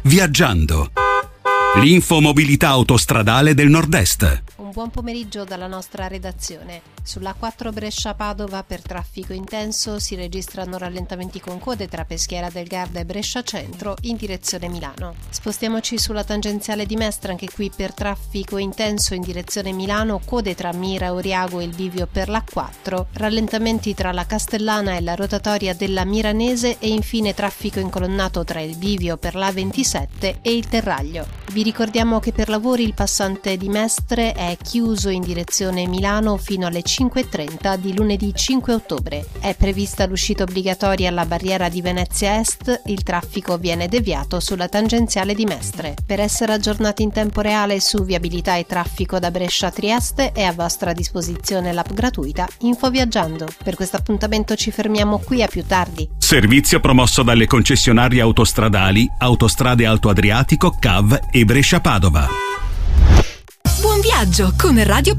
Viaggiando. L'infomobilità autostradale del Nord-Est. Un buon pomeriggio dalla nostra redazione. Sulla A4 Brescia-Padova per traffico intenso si registrano rallentamenti con code tra Peschiera del Garda e Brescia Centro in direzione Milano. Spostiamoci sulla tangenziale di Mestre, anche qui per traffico intenso in direzione Milano, code tra Mira, Oriago e il bivio per l'A4, rallentamenti tra la Castellana e la rotatoria della Miranese e infine traffico incolonnato tra il bivio per l'A27 e il Terraglio. Vi ricordiamo che per lavori il passante di Mestre è chiuso in direzione Milano fino alle 5:30 di lunedì 5 ottobre. È prevista l'uscita obbligatoria alla barriera di Venezia Est, il traffico viene deviato sulla tangenziale di Mestre. Per essere aggiornati in tempo reale su viabilità e traffico da Brescia a Trieste è a vostra disposizione l'app gratuita Info Viaggiando. Per questo appuntamento ci fermiamo qui, a più tardi. Servizio promosso dalle concessionarie autostradali Autostrade Alto Adriatico, CAV e Brescia Padova. Buon viaggio con Radio